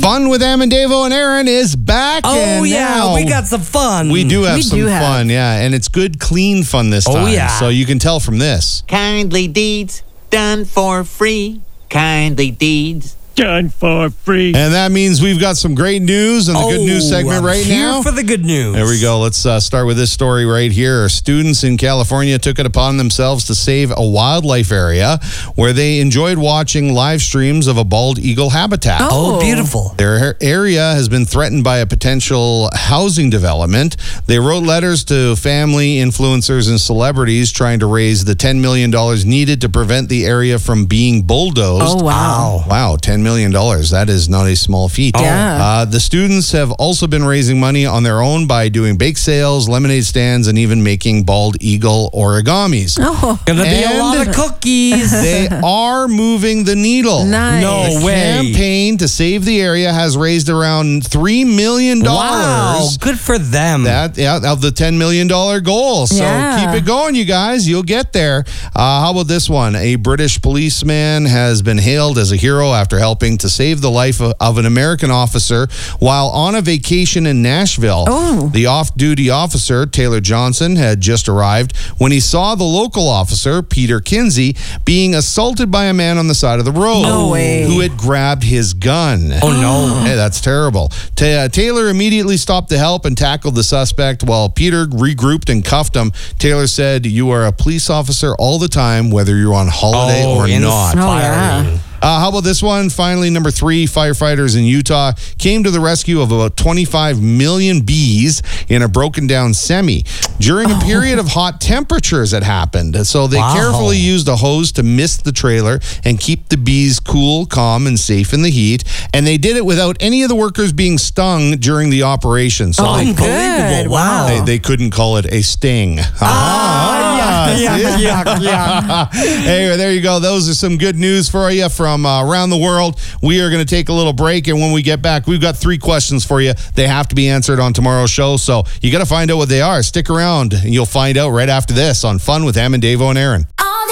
Fun with Am and Davo and Aaron is back. Oh, and yeah, now we got some fun. We do have We some do have. fun, yeah. And it's good, clean fun this time. Oh, yeah. So you can tell from this. Kindly deeds done for free. Kindly deeds Done for free. And that means we've got some great news in the good news segment I'm right here now. for the good news. There we go. Let's start with this story right here. Students in California took it upon themselves to save a wildlife area where they enjoyed watching live streams of a bald eagle habitat. Oh, beautiful. Their area has been threatened by a potential housing development. They wrote letters to family, influencers, and celebrities trying to raise the $10 million needed to prevent the area from being bulldozed. Oh, wow. Wow, $10 million. That is not a small feat. Yeah. The students have also been raising money on their own by doing bake sales, lemonade stands, and even making bald eagle origamis. Oh, Gonna be a And- lot of cookies. They are moving the needle. nice. No The way. campaign to save the area has raised around $3 million. Wow, good for them. That of the $10 million goal. So Yeah. keep it going, you guys. You'll get there. How about this one? A British policeman has been hailed as a hero after helping to save the life of an American officer while on a vacation in Nashville. Oh. The off-duty officer, Taylor Johnson, had just arrived when he saw the local officer, Peter Kinsey, being assaulted by a man on the side of the road. No way. Who had grabbed his gun. Oh, no. Hey, that's terrible. Taylor immediately stopped to help and tackled the suspect while Peter regrouped and cuffed him. Taylor said, "You are a police officer all the time, whether you're on holiday or not." Oh, yeah. How about this one? Finally, number 3, firefighters in Utah came to the rescue of about 25 million bees in a broken down semi during a period of hot temperatures that happened. So they carefully used a hose to mist the trailer and keep the bees cool, calm, and safe in the heat. And they did it without any of the workers being stung during the operation. So they, good. Wow. they couldn't call it a sting. Hey, there you go. Those are some good news for you from around the world. We are going to take a little break, and when we get back, we've got 3 questions for you. They have to be answered on tomorrow's show, so you got to find out what they are. Stick around, and you'll find out right after this on Fun with Am and Davo and Aaron.